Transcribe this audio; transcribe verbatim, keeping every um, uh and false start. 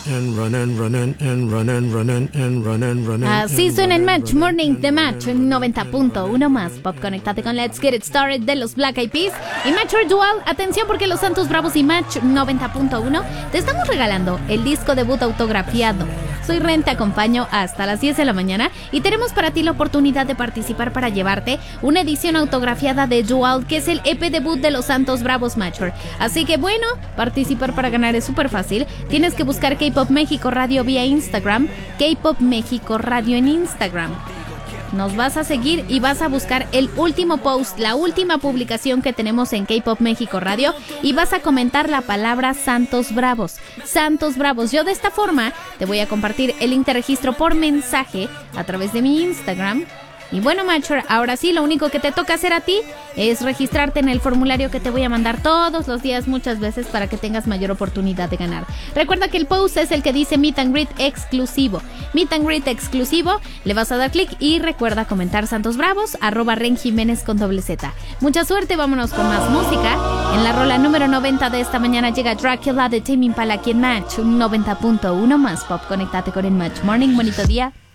Así suena en Match Morning de Match noventa punto uno más. Pop, conéctate con Let's Get It Started de los Black Eyed Peas y Match or Dual. Atención porque los Santos Bravos y Match noventa punto uno te estamos regalando el disco debut autografiado. Soy Ren, te acompaño hasta las diez de la mañana y tenemos para ti la oportunidad de participar para llevarte una edición autografiada de Dual, que es el E P debut de los Santos Bravos Matcher. Así que bueno, participar para ganar es súper fácil. Tienes que buscar K-Pop México Radio vía Instagram, K-Pop México Radio en Instagram. Nos vas a seguir y vas a buscar el último post, la última publicación que tenemos en K-Pop México Radio y vas a comentar la palabra Santos Bravos. Santos Bravos. Yo de esta forma te voy a compartir el link de registro por mensaje a través de mi Instagram. Y bueno, Matcher, ahora sí, lo único que te toca hacer a ti es registrarte en el formulario que te voy a mandar todos los días, muchas veces, para que tengas mayor oportunidad de ganar. Recuerda que el post es el que dice Meet and Greet exclusivo. Meet and Greet exclusivo, le vas a dar clic y recuerda comentar Santos Bravos, arroba Ren Jiménez con doble Z. Mucha suerte, vámonos con más música. En la rola número noventa de esta mañana llega Dracula de Tame Impala aquí en Match noventa punto uno más. Pop, conéctate con el Match Morning. Bonito día.